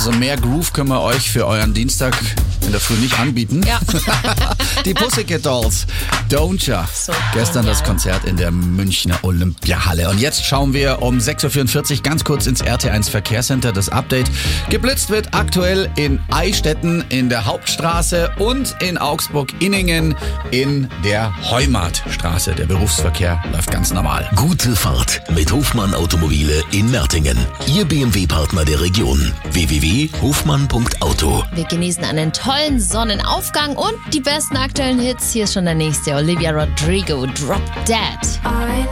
Also mehr Groove können wir euch für euren Dienstag in der Früh nicht anbieten. Ja. Die Pussycat Dolls, Don't Ya. So Gestern genial. das Konzert in der Münchner Olympiahalle. Und jetzt schauen wir um 6.44 Uhr ganz kurz ins RT1 Verkehrscenter. Das Update. Geblitzt wird aktuell in Eistetten in der Hauptstraße und in Augsburg-Inningen in der Heumartstraße. Der Berufsverkehr läuft ganz normal. Gute Fahrt mit Hofmann Automobile in Mertingen. Ihr BMW-Partner der Region. www.hofmann.auto. Wir genießen einen tollen Sonnenaufgang und die besten aktuellen Hits. Hier ist schon der nächste. Olivia Rodrigo, Drop Dead. I